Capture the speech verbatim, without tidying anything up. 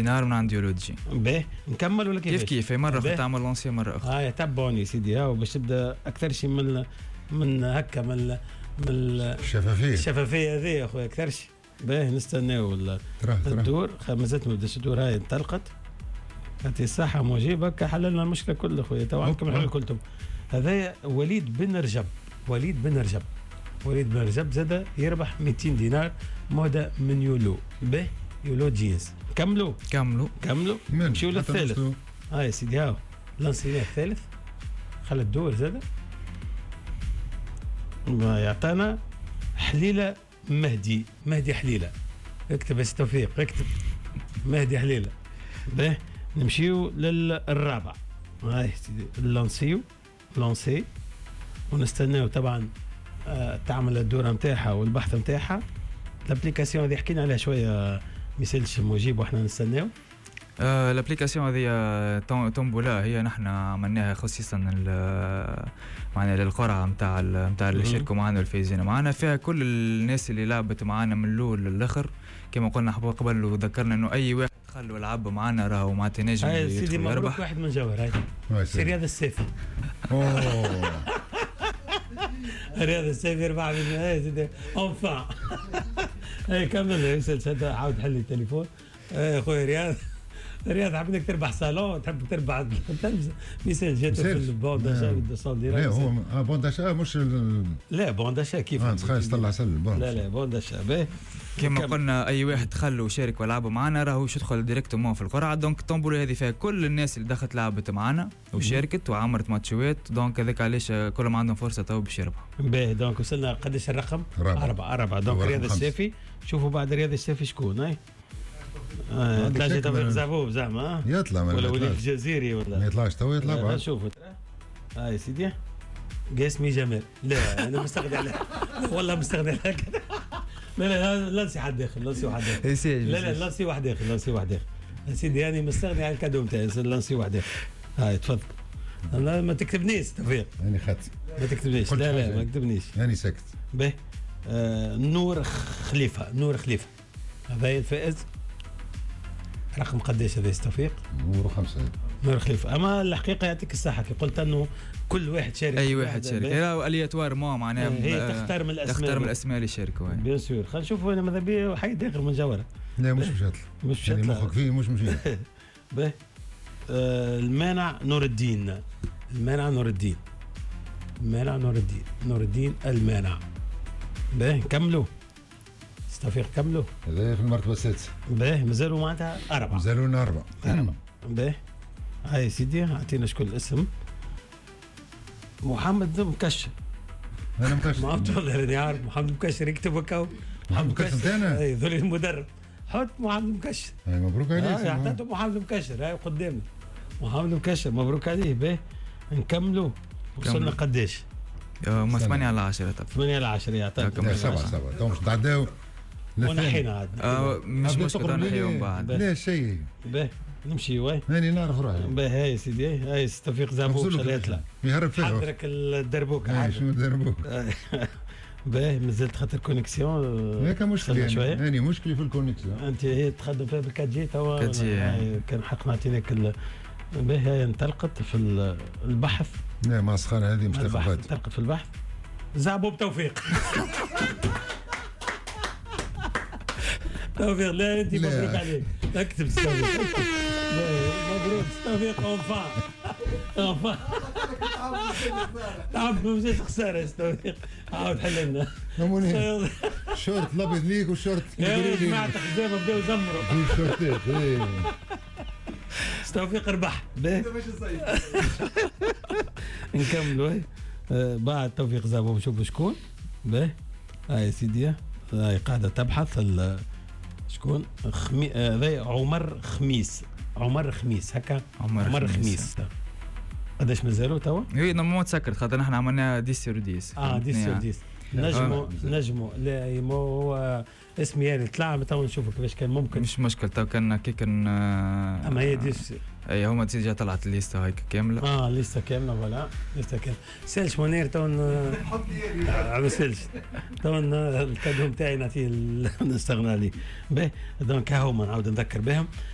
دينار من عند يولوجي. باهي نكمل ولا كيف كيف كيف مرة خد تعمل لونسي مرة أخرى. اه تبعوني سيدي ها باش تبدا أكثر شيء من من هكا من من الشفافية الشفافية هذه يا أخويا أكثر شيء. باهي نستناو الدور مازالت ما بداش الدور. هاي انطلقت هاتي الصحة موجبك حللنا المشكلة كل أخويا تو عندكم الحل كلتم. هذا وليد بن رجب. وليد بن رجب وليد بن رجب زاد يربح مئتين دينار مهدى من يولو. به يولو جينز. كملوا كملوا كملوا نمشيو للثالث. هاي سيدي هاو لانسينا الثالث خلى الدور زاد يعطانا حليلة مهدي. مهدي حليلة اكتب يا توفيق اكتب مهدي حليلة. به نمشيو للرابع. هاي سيدي لانسيو لانسي ونستناو طبعا آه تعمل الدورة نتاعها والبحث نتاعها. الابليكاسيون هذه حكينا عليها شوية ميسالش مجيب واحنا نستناو. آه الابليكاسيون هذه تومبولا هي نحن عملناها خصيصا معنا للقرعه نتاع نتاع اللي شاركوا معنا والفايزين معنا فيها كل الناس اللي لعبت معنا من الاول للاخر كما قلنا قبل وذكرنا انه اي واحد دخل ولعب معنا راهو ما تنجم يدخل يربح. سيدي مبروك واحد من جوهر. هاي سي رياض السيفي. اوه رياض السيفي يربح من هاي سيدي اونفا. هاي كمل يسال عاود حل التليفون. اي خويا رياض رياض حاب انك تربح صالون تحب تربح ميساج جات في البون داشا بدو صال لا هو بون داشا مش لا بون داشا كيف اه تخيل طلع سل بون لا لا بون داشا باهي كما قلنا اي واحد دخل وشارك ولعب معنا راهو يدخل ديريكتومون في القرعه. دونك الطنبوله هذه فيها كل الناس اللي دخلت لعبت معنا وشاركت وعمرت ماتشوات. دونك هذاك علاش كلهم عندهم فرصه تو باش يربحوا. باهي دونك وصلنا قداش الرقم؟ أربعة أربعة. دونك رياض السيفي. شوفوا بعد رياض السيفي شكون هاي آه تلاقي توفيق زعبوب زعما يطلع ولا وليد الجزيري ولا ما يطلعش تو يطلع بعد. شوفوا هاي سيدي قاسمي جمال. لا انا مستغني عليه والله مستغني عليه. لا لا لا نسي واحد داخل نسي واحد داخل لا لا لا نسي واحد داخل نسي واحد داخل سيدي انا مستغني على الكادو نتاعي لا نسي واحد داخل. هاي تفضل. لا ما تكتبنيش توفيق انا خدت ما تكتبنيش. لا لا ما تكتبنيش انا سكت. باهي آه نور خليفه. نور خليفه هذا الفائز. رقم قداش هذا توفيق؟ نور خمسة. نور خليفة. أما الحقيقة يعطيك الصحة كي قلت أنه كل واحد شارك. أي واحد شارك. لا الياتوار ما معناها هي تختار من الأسماء. تختار من الأسماء اللي شاركوا. بيان سور. خلينا نشوفوا أنا ماذا بيا حي داخل من جوهرة. لا مش مش هطلع. مش يعني مخك فيه مش مشي. به آه المانع نور الدين. المانع نور الدين. المانع نور الدين. نور الدين المانع. به كملوا. توفيق كملوا. هذا في المرتبة السادسة. باهي مازالوا معناتها أربعة. مازالوا لنا أربعة. أربعة. باهي هاي سيدي أعطينا شكون الاسم. محمد مكشر. أنا مكشر. ما عرفت والله راني عارف محمد مكشر يكتب هكا. محمد مكشر نتاعنا. أي ذولي المدرب. حط محمد مكشر. أي مبروك عليه. آه عطاته محمد مكشر هاي قدامنا. محمد مكشر مبروك عليه. باهي نكملوا. وصلنا قداش؟ ما ثمانية على عشرة. ثمانية على عشرة يعطيك. سبعة سبعة. تو مش نتعداو. ونحينا عاد. آه مش مشكلة نحيهم بعد. لا شيء. باهي نمشي وين؟ هاني نعرف روحي. باهي هاي سيدي هاي توفيق زعبوب خليه يطلع. يهرب فيه. حضرك الدربوك. هاي شنو الدربوك؟ باهي مازلت خاطر كونيكسيون. هيك مشكلة شوية. هاني مشكلة في الكونيكسيون. أنت هي تخدم فيها بالكات جي توا. كات جي كان حق نعطيناك باهي هاي انطلقت في البحث. لا ما سخانة هذه مستفقات. انطلقت في البحث. زعبوب توفيق. توفيق لا انت مبروك عليك. اكتب توفيق. مبروك توفيق اونفا اونفا. عاود ما مشيش خساره توفيق. عاود حل لنا. شورت الابيض ليك وشورت يا جماعه حزامه بداو يزمروا. شورتات ايه. توفيق ربح. نكملوا بعد توفيق زابو نشوفوا شكون. باهي هاي سيدي هاي قاعده تبحث شكون خمي... هذا عمر خميس. عمر خميس هكا. عمر, عمر خميس. قداش مازالوا توا؟ اي نورمالمون تسكرت خاطر نحن عملنا دix sur dix. اه دix sur dix. نجموا نجموا لا هو اسمي يعني طلع تو نشوفوا كيفاش كان ممكن. مش مشكل تو كان كي كان اما هي ديش. اي هما تيجي طلعت الليسته هيك كامله. اه لسه كامله ولا لسه كامله. سالش منير تو حط لي على سالش تو الكادو نتاعي نعطيه نستغنى عليه. باهي دونك ها هما نعاود نذكر بهم.